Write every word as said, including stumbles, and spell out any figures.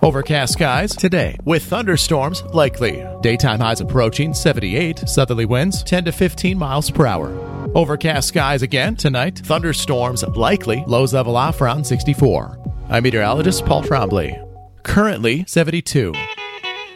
Overcast skies today with thunderstorms likely. Daytime highs approaching seventy-eight, southerly winds ten to fifteen miles per hour. Overcast skies again tonight. Thunderstorms likely. Lows level off around sixty-four. I'm meteorologist Paul Trombley. Currently seventy-two.